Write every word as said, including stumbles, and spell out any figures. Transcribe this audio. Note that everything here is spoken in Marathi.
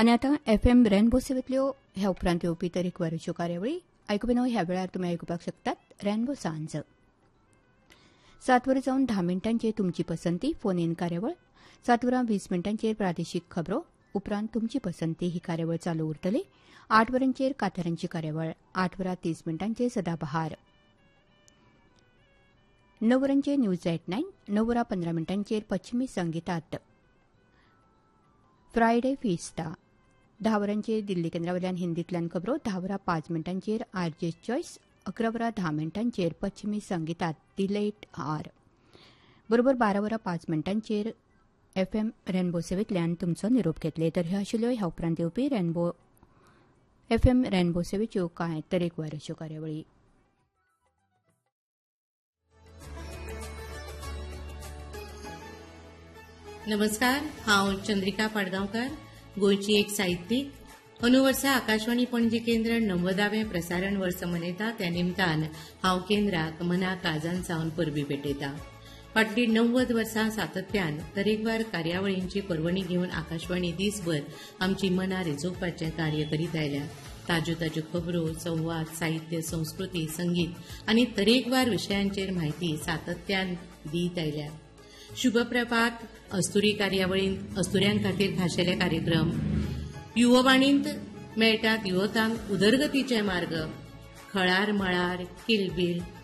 आणि आता एफ एम रेनबो सेवेतल्यो ह्या उपरांत येवपी तरेकवाराच्यो कार्यावळी आयकुपिनो ह्या वेळार तुमी आयकुपाक शकतात रेनबो सांज सात वरां जावन धा मिनटांचेर तुमची पसंती फोन इन कार्यावळ सात वरां वीस मिनटांचेर प्रादेशीक खबरो उपरांत तुमची पसंती ही कार्यावळ चालू उरतली आठ वरांचेर कांतारांची कार्यावळ आठ वरां तीस मिनटांचेर सदाबहार णव वरांचेर न्यूज एट नायन णव वरां पंदरा मिनटांचेर पश्चिमी संगीतात फ्रायडे फिस्ता धा वरांचेर दिल्ली केंद्रावयल्यान हिंदींतल्यान खबरो धा वरां पांच मिनटांचेर आरजे चॉयस अकरा वरां धा मिनटांचेर पश्चिमी संगीतात दी लेट आर बरोबर बारा वरां पांच मिनटांचेर एफ एम रेनबो सेवेंतल्यान तुमचो निरोप घेतले तर ह्यो आशिल्ल्यो ह्या उपरांत येवपी रेनबो एफ एम रेनबो सेवेच्यो कांय तरेकवार अश्यो कार्यावळी. नमस्कार, हांव चंद्रिका पाडगांवकार, गोंयची एक साहित्यीक. अंदू वर्सा आकाशवाणी पणजी केंद्र णव्वदावें प्रसारण वर्स मनयता त्या निमतान हांव केंद्राक मना काळजान सावन परबी भेटयता. फाटली णव्वद वर्सां सातत्यान तरेकवार कार्यावळींची पर्वणी घेवन आकाशवाणी दिसभर आमची मनां रिजोवपाचें कार्य करीत आयल्या. ताज्यो ताज्यो खबरो, संवाद, साहित्य, संस्कृती, संगीत आनी तरेकवार विशयांचेर म्हायती सातत्यान दीत आयल्या. शुभप्रभात अस्तुरी कार्यावळींत अस्तुऱ्यां खातीर खाशेले कार्यक्रम, युववाणींत मेळटात युवकांक उदरगतीचे मार्ग, खळार मळार, किलबिल